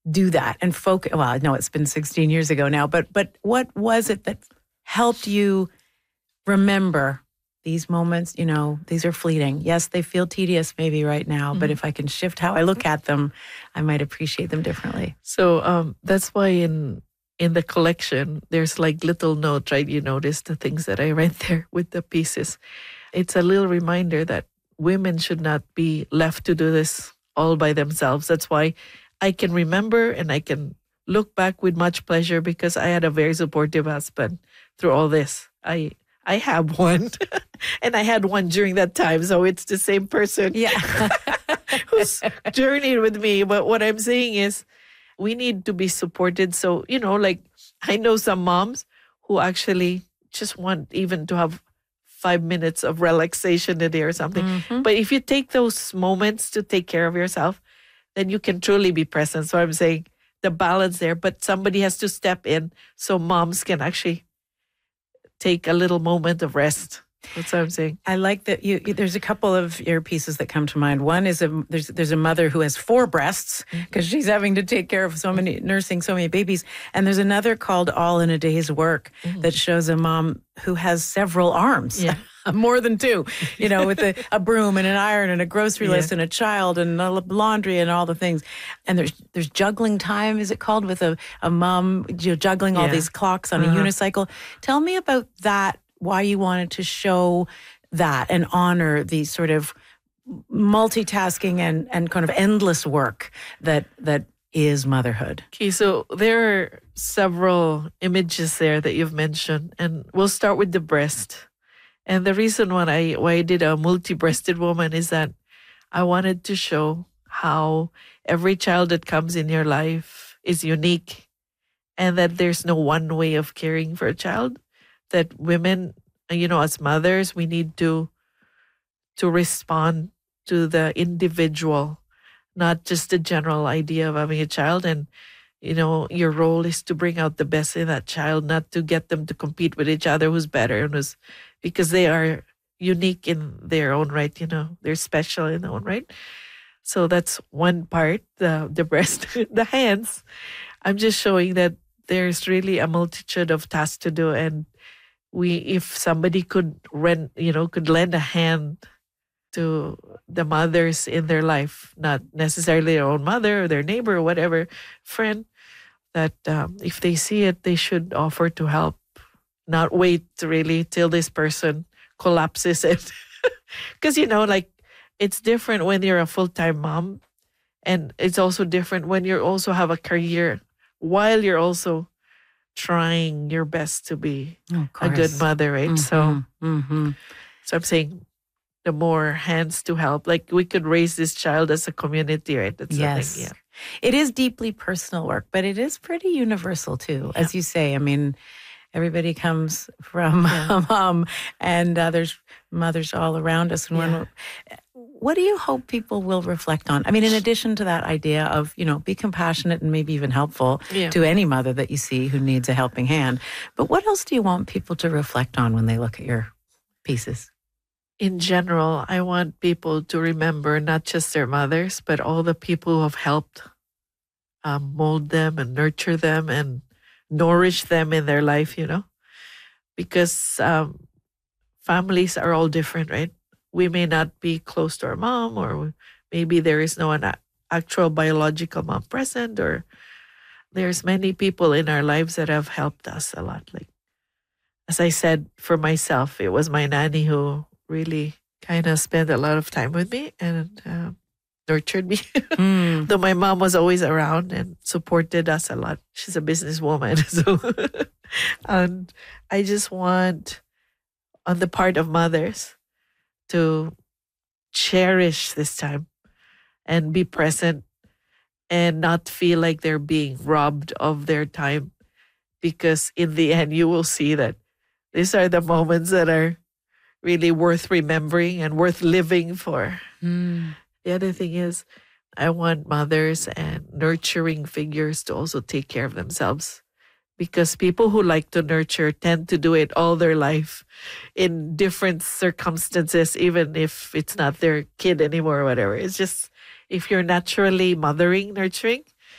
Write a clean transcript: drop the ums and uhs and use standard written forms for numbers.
do that and focus? Well, I know it's been 16 years ago now, but what was it that helped you remember these moments? These are fleeting. Yes, they feel tedious maybe right now, but if I can shift how I look at them, I might appreciate them differently. So that's why in the collection, there's like little notes, right? You notice the things that I write there with the pieces. It's a little reminder that women should not be left to do this all by themselves. That's why I can remember and I can look back with much pleasure because I had a very supportive husband through all this. I have one and I had one during that time. So it's the same person who's journeyed with me. But what I'm saying is we need to be supported. So, like I know some moms who actually just want even to have 5 minutes of relaxation a day or something. Mm-hmm. But if you take those moments to take care of yourself, then you can truly be present. So I'm saying the balance there, but somebody has to step in so moms can actually take a little moment of rest. That's what I'm saying. I like that there's a couple of your pieces that come to mind. One is there's a mother who has 4 breasts because she's having to take care of nursing so many babies. And there's another called All in a Day's Work that shows a mom who has several arms. Yeah. More than 2, with a broom and an iron and a grocery list and a child and laundry and all the things. And there's juggling time, is it called, with a mom juggling all these clocks on a unicycle. Tell me about that, why you wanted to show that and honor the sort of multitasking and kind of endless work that is motherhood. Okay, so there are several images there that you've mentioned, and we'll start with the breast. And the reason why I did a multi-breasted woman is that I wanted to show how every child that comes in your life is unique and that there's no one way of caring for a child. That women, as mothers, we need to respond to the individual, not just the general idea of having a child. And, your role is to bring out the best in that child, not to get them to compete with each other who's better and because they are unique in their own right, they're special in their own right. So that's one part, the breast. The hands, I'm just showing that there's really a multitude of tasks to do. And if somebody could lend a hand to the mothers in their life, not necessarily their own mother or their neighbor or whatever friend, that if they see it, they should offer to help, not wait really till this person collapses it. Because, it's different when you're a full-time mom, and it's also different when you also have a career while you're also trying your best to be a good mother, right? Mm-hmm. So I'm saying the more hands to help, like we could raise this child as a community, right? That's the thing, yeah. It is deeply personal work, but it is pretty universal too, as you say. I mean, everybody comes from a mom, and there's mothers all around us. And what do you hope people will reflect on? I mean, in addition to that idea of, be compassionate and maybe even helpful to any mother that you see who needs a helping hand. But what else do you want people to reflect on when they look at your pieces? In general, I want people to remember not just their mothers, but all the people who have helped mold them and nurture them and nourish them in their life, because families are all different, right? We may not be close to our mom, or maybe there is no actual biological mom present, or there's many people in our lives that have helped us a lot. Like, as I said, for myself, it was my nanny who really kind of spent a lot of time with me and nurtured me. Though my mom was always around and supported us a lot. She's a businesswoman. So, and I just want, on the part of mothers, to cherish this time and be present and not feel like they're being robbed of their time. Because in the end, you will see that these are the moments that are really worth remembering and worth living for. The other thing is, I want mothers and nurturing figures to also take care of themselves. Because people who like to nurture tend to do it all their life in different circumstances, even if it's not their kid anymore or whatever. It's just, if you're naturally nurturing,